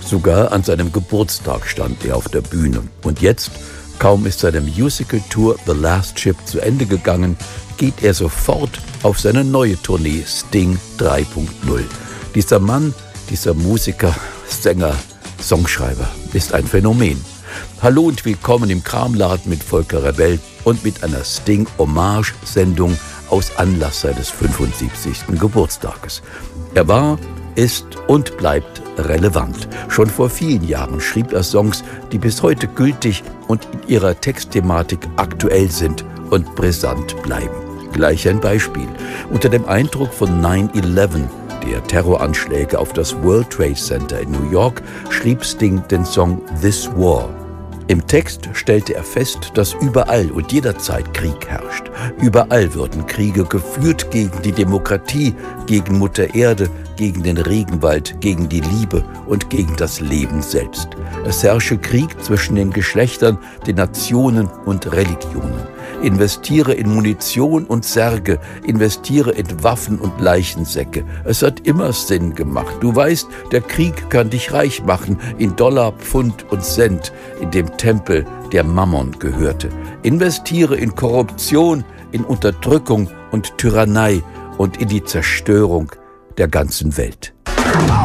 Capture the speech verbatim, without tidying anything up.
Sogar an seinem Geburtstag stand er auf der Bühne. Und jetzt, kaum ist seine Musical-Tour The Last Ship zu Ende gegangen, geht er sofort auf seine neue Tournee Sting drei Punkt null. Dieser Mann, dieser Musiker, Sänger, Songschreiber ist ein Phänomen. Hallo und willkommen im Kramladen mit Volker Rebell und mit einer Sting-Hommage-Sendung aus Anlass seines fünfundsiebzigsten Geburtstages. Er war, ist und bleibt relevant. Schon vor vielen Jahren schrieb er Songs, die bis heute gültig und in ihrer Textthematik aktuell sind und brisant bleiben. Gleich ein Beispiel. Unter dem Eindruck von nine eleven, der Terroranschläge auf das World Trade Center in New York, schrieb Sting den Song This War. Im Text stellte er fest, dass überall und jederzeit Krieg herrscht. Überall würden Kriege geführt gegen die Demokratie, gegen Mutter Erde, gegen den Regenwald, gegen die Liebe und gegen das Leben selbst. Es herrsche Krieg zwischen den Geschlechtern, den Nationen und Religionen. Investiere in Munition und Särge, investiere in Waffen und Leichensäcke. Es hat immer Sinn gemacht. Du weißt, der Krieg kann dich reich machen in Dollar, Pfund und Cent, in dem Tempel, der Mammon gehörte. Investiere in Korruption, in Unterdrückung und Tyrannei und in die Zerstörung der ganzen Welt.